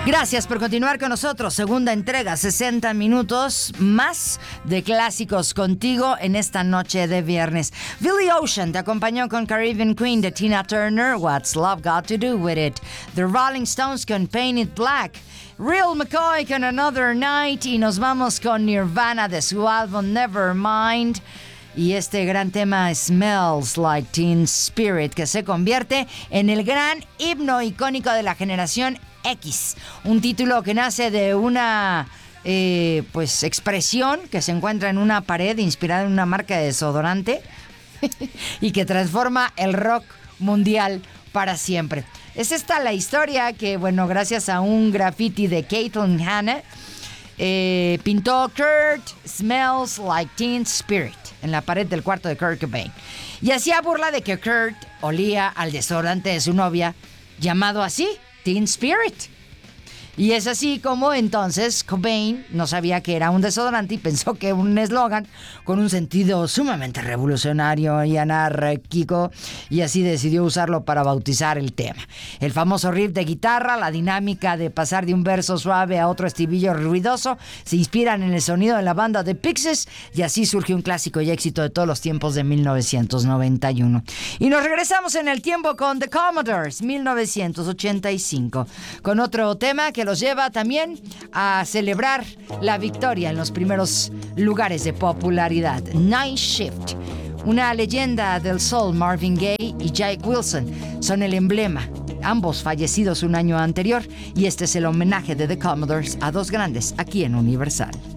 Gracias por continuar con nosotros. Segunda entrega, 60 minutos más de clásicos contigo en esta noche de viernes. Billy Ocean te acompañó con Caribbean Queen de Tina Turner, What's Love Got to Do With It. The Rolling Stones con Paint It Black. Real McCoy con Another Night. Y nos vamos con Nirvana de su álbum Nevermind. Y este gran tema Smells Like Teen Spirit, que se convierte en el gran himno icónico de la generación X. Un título que nace de una expresión que se encuentra en una pared inspirada en una marca de desodorante y que transforma el rock mundial para siempre. Es esta la historia que, bueno, gracias a un graffiti de Caitlin Hanna, pintó Kurt Smells Like Teen Spirit en la pared del cuarto de Kurt Cobain. Y hacía burla de que Kurt olía al desodorante de su novia, llamado así, Teen Spirit. Y es así como entonces Cobain no sabía que era un desodorante y pensó que un eslogan con un sentido sumamente revolucionario y anárquico, y así decidió usarlo para bautizar el tema. El famoso riff de guitarra, la dinámica de pasar de un verso suave a otro estribillo ruidoso, se inspiran en el sonido de la banda The Pixies, y así surge un clásico y éxito de todos los tiempos de 1991. Y nos regresamos en el tiempo con The Commodores, 1985, con otro tema que los lleva también a celebrar la victoria en los primeros lugares de popularidad. Night Shift. Una leyenda del soul, Marvin Gaye y Jake Wilson, son el emblema, ambos fallecidos un año anterior, y este es el homenaje de The Commodores a dos grandes aquí en Universal.